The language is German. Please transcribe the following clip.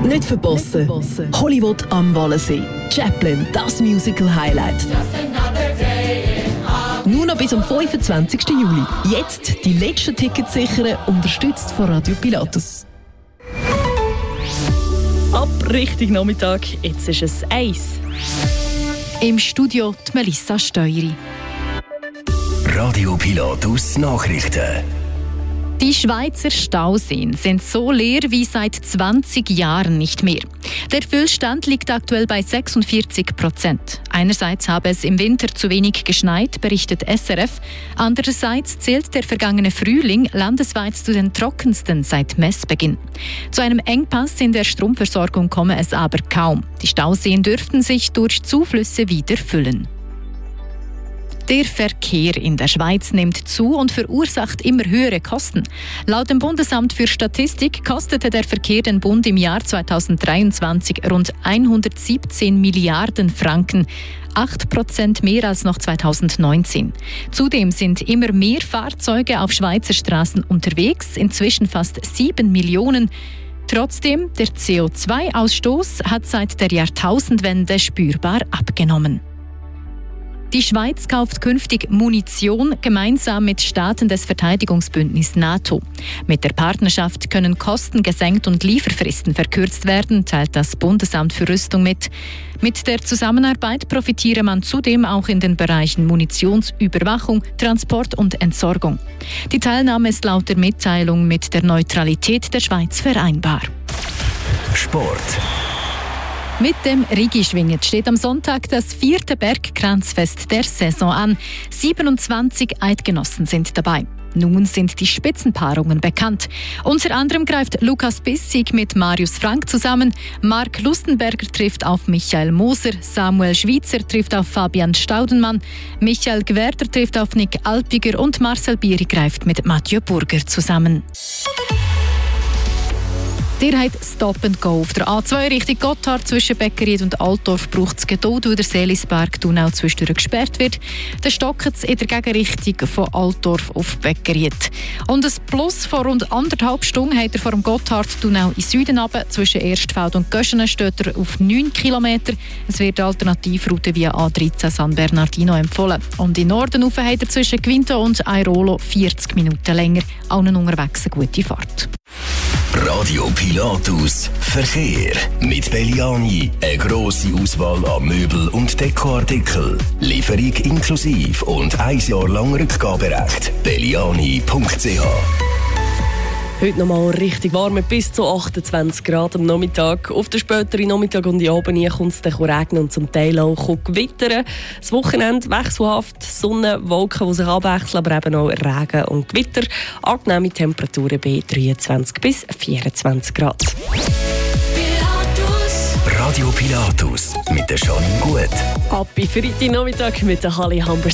Nicht verpassen. Hollywood am Wallensee. Chaplin, das Musical-Highlight. Nur noch bis am 25. Juli. Jetzt die letzten Tickets sichern, unterstützt von Radio Pilatus. Ab Richtung Nachmittag, jetzt ist es 1. Im Studio die Melissa Steueri. Radio Pilatus Nachrichten. Die Schweizer Stauseen sind so leer wie seit 20 Jahren nicht mehr. Der Füllstand liegt aktuell bei 46%. Einerseits habe es im Winter zu wenig geschneit, berichtet SRF. Andererseits zählt der vergangene Frühling landesweit zu den trockensten seit Messbeginn. Zu einem Engpass in der Stromversorgung komme es aber kaum. Die Stauseen dürften sich durch Zuflüsse wieder füllen. Der Verkehr in der Schweiz nimmt zu und verursacht immer höhere Kosten. Laut dem Bundesamt für Statistik kostete der Verkehr den Bund im Jahr 2023 rund 117 Milliarden Franken, 8% mehr als noch 2019. Zudem sind immer mehr Fahrzeuge auf Schweizer Straßen unterwegs, inzwischen fast 7 Millionen. Trotzdem, der CO2-Ausstoß hat seit der Jahrtausendwende spürbar abgenommen. Die Schweiz kauft künftig Munition gemeinsam mit Staaten des Verteidigungsbündnisses NATO. Mit der Partnerschaft können Kosten gesenkt und Lieferfristen verkürzt werden, teilt das Bundesamt für Rüstung mit. Mit der Zusammenarbeit profitiere man zudem auch in den Bereichen Munitionsüberwachung, Transport und Entsorgung. Die Teilnahme ist laut der Mitteilung mit der Neutralität der Schweiz vereinbar. Sport. Mit dem Rigi-Schwingen steht am Sonntag das 4. Bergkranzfest der Saison an. 27 Eidgenossen sind dabei. Nun sind die Spitzenpaarungen bekannt. Unter anderem greift Lukas Bissig mit Marius Frank zusammen. Marc Lustenberger trifft auf Michael Moser. Samuel Schweitzer trifft auf Fabian Staudenmann. Michael Gwerder trifft auf Nick Alpiger und Marcel Bieri greift mit Mathieu Burger zusammen. Ihr habt Stop and Go auf der A2 Richtung Gotthard zwischen Beckeried und Altdorf braucht es Geduld, weil der Seelisberg-Tunnel zwischendurch gesperrt wird. Dann stockt es in der Gegenrichtung von Altdorf auf Beckeried. Und ein Plus von rund 1,5 Stunden habt ihr vor dem Gotthard-Tunnel in Süden runter. Zwischen Erstfeld und Göschenen steht er auf 9 Kilometer. Es wird die Alternativroute via A13 San Bernardino empfohlen. Und in Norden rauf habt ihr zwischen Quinto und Airolo 40 Minuten länger. Allen unterwegs eine gute Fahrt. Radio Pilatus Verkehr. Mit Belliani eine grosse Auswahl an Möbel- und Dekoartikeln. Lieferung inklusive und 1 Jahr lang Rückgaberecht. Belliani.ch. Heute noch mal richtig warm, bis zu 28 Grad am Nachmittag. Auf den späteren Nachmittag und die Abend kommt es dann regnen und zum Teil auch gewittern. Das Wochenende wechselhaft, Sonne, Wolken, die sich abwechseln, aber eben auch Regen und Gewitter. Angenehme Temperaturen bei 23 bis 24 Grad. Radio Pilatus mit der Janine Gut. Ab Freitag Nachmittag mit der Halle Hamburg.